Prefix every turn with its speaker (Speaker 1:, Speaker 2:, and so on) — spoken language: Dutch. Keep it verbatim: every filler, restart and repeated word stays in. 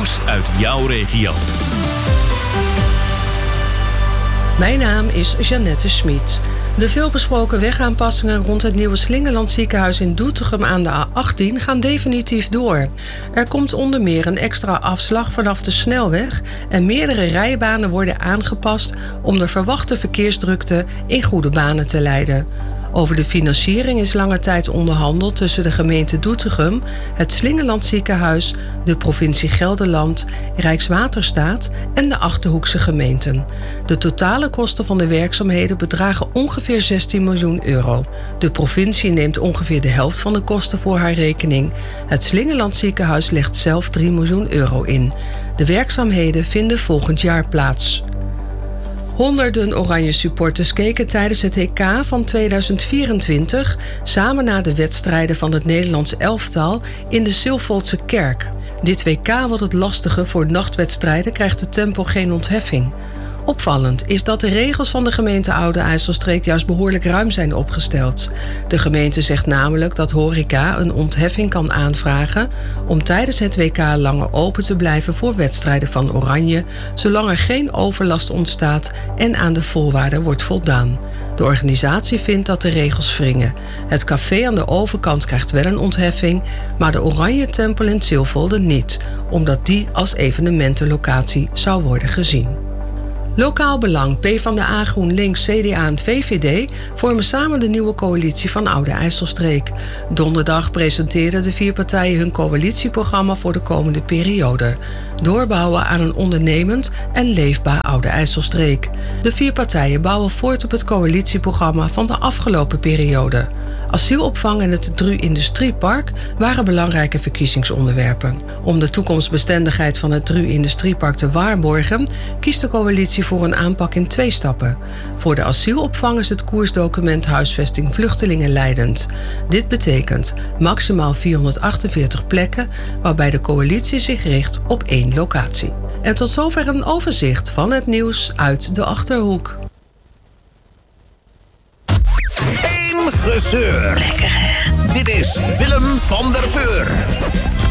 Speaker 1: nieuws uit jouw regio.
Speaker 2: Mijn naam is Jeannette Schmid. De veelbesproken wegaanpassingen rond het nieuwe Slingeland ziekenhuis in Doetinchem aan de A achttien gaan definitief door. Er komt onder meer een extra afslag vanaf de snelweg en meerdere rijbanen worden aangepast om de verwachte verkeersdrukte in goede banen te leiden. Over de financiering is lange tijd onderhandeld tussen de gemeente Doetinchem, het Slingeland ziekenhuis, de provincie Gelderland, Rijkswaterstaat en de Achterhoekse gemeenten. De totale kosten van de werkzaamheden bedragen ongeveer zestien miljoen euro. De provincie neemt ongeveer de helft van de kosten voor haar rekening. Het Slingeland ziekenhuis legt zelf drie miljoen euro in. De werkzaamheden vinden volgend jaar plaats. Honderden Oranje supporters keken tijdens het E K van tweeduizend vierentwintig samen naar de wedstrijden van het Nederlands elftal in de Silvoldse Kerk. Dit W K wordt het lastige voor nachtwedstrijden, krijgt het tempo geen ontheffing. Opvallend is dat de regels van de gemeente Oude IJsselstreek juist behoorlijk ruim zijn opgesteld. De gemeente zegt namelijk dat horeca een ontheffing kan aanvragen om tijdens het W K langer open te blijven voor wedstrijden van Oranje, zolang er geen overlast ontstaat en aan de voorwaarden wordt voldaan. De organisatie vindt dat de regels wringen. Het café aan de overkant krijgt wel een ontheffing, maar de Oranje Tempel in Silvolde niet, omdat die als evenementenlocatie zou worden gezien. Lokaal Belang, PvdA, GroenLinks, C D A en V V D vormen samen de nieuwe coalitie van Oude IJsselstreek. Donderdag presenteerden de vier partijen hun coalitieprogramma voor de komende periode. Doorbouwen aan een ondernemend en leefbaar Oude IJsselstreek. De vier partijen bouwen voort op het coalitieprogramma van de afgelopen periode. Asielopvang en het D R U Industriepark waren belangrijke verkiezingsonderwerpen. Om de toekomstbestendigheid van het D R U Industriepark te waarborgen, kiest de coalitie voor een aanpak in twee stappen. Voor de asielopvang is het koersdocument Huisvesting Vluchtelingen leidend. Dit betekent maximaal vierhonderdachtenveertig plekken, waarbij de coalitie zich richt op één locatie. En tot zover een overzicht van het nieuws uit de Achterhoek.
Speaker 1: Gezeur. Lekker hè? Dit is Willem van der Veur.